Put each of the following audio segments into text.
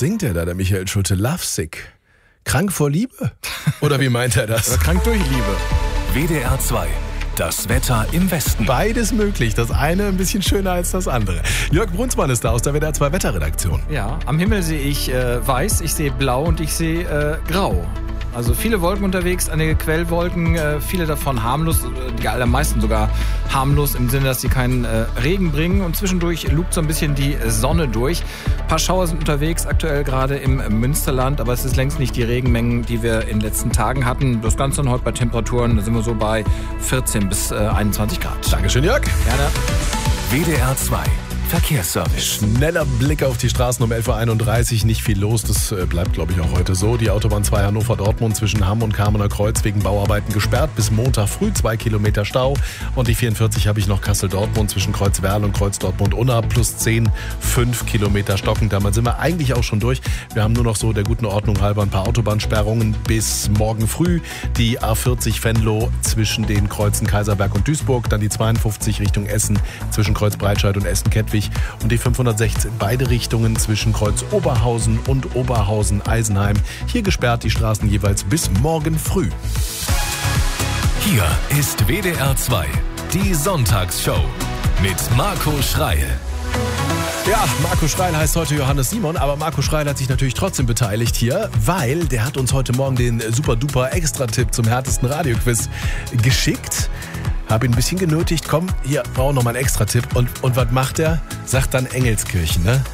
singt er da, der Michael Schulte? Lovesick. Krank vor Liebe? Oder wie meint er das? Oder krank durch Liebe. WDR 2. Das Wetter im Westen. Beides möglich. Das eine ein bisschen schöner als das andere. Jörg Brunsmann ist da aus der WDR 2 Wetterredaktion. Ja, am Himmel sehe ich weiß, ich sehe blau und ich sehe grau. Also viele Wolken unterwegs, einige Quellwolken, viele davon harmlos, die allermeisten sogar harmlos im Sinne, dass sie keinen Regen bringen. Und zwischendurch lugt so ein bisschen die Sonne durch. Ein paar Schauer sind unterwegs, aktuell gerade im Münsterland, aber es ist längst nicht die Regenmengen, die wir in den letzten Tagen hatten. Das Ganze dann heute bei Temperaturen, da sind wir so bei 14 bis 21 Grad. Dankeschön, Jörg. Gerne. WDR 2. Verkehrsservice. Schneller Blick auf die Straßen um 11.31 Uhr. Nicht viel los, das bleibt, glaube ich, auch heute so. Die Autobahn 2 Hannover-Dortmund zwischen Hamm und Kamener Kreuz wegen Bauarbeiten gesperrt. Bis Montag früh 2 Kilometer Stau. Und die 44 habe ich noch Kassel-Dortmund zwischen Kreuzwerl und Kreuz-Dortmund-Unna. Plus 10, 5 Kilometer stockend. Damit sind wir eigentlich auch schon durch. Wir haben nur noch so der guten Ordnung halber ein paar Autobahnsperrungen bis morgen früh. Die A40 Venlo zwischen den Kreuzen Kaiserberg und Duisburg. Dann die 52 Richtung Essen zwischen Kreuz Breitscheid und Essen-Kettwig. Und die 516 beide Richtungen zwischen Kreuz Oberhausen und Oberhausen-Eisenheim. Hier gesperrt die Straßen jeweils bis morgen früh. Hier ist WDR 2. Die Sonntagsshow mit Marco Schreil. Ja, Marco Schreil heißt heute Johannes Simon, aber Marco Schreil hat sich natürlich trotzdem beteiligt hier, weil der hat uns heute Morgen den super-duper-Extra-Tipp zum härtesten Radioquiz geschickt. Habe ihn ein bisschen genötigt, komm, hier, brauche noch mal einen Extra-Tipp. Und was macht er? Sagt dann Engelskirchen, ne?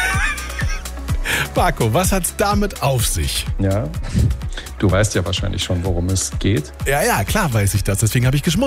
Marco, was hat's damit auf sich? Ja, du weißt ja wahrscheinlich schon, worum es geht. Ja, klar weiß ich das, deswegen habe ich geschmunzelt.